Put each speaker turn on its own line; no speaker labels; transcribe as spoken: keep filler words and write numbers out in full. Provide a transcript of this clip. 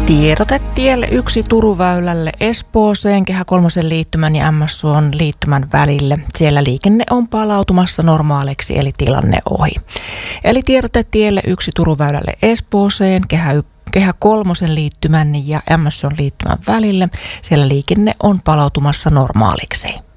Tiedote tielle yksi Turuväylälle Espooseen, Kehä kolmosen liittymän ja M S Suon liittymän välille. Siellä liikenne on palautumassa normaaliksi, eli tilanne ohi. Eli tiedote tielle yksi Turuväylälle Espooseen, Kehä, Kehä kolmosen liittymän ja M S Suon liittymän välille. Siellä liikenne on palautumassa normaaliksi.